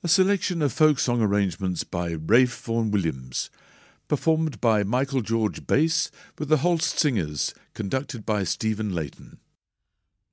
a selection of folk song arrangements by Rafe Vaughan Williams, performed by Michael George bass with the Holst Singers, conducted by Stephen Layton.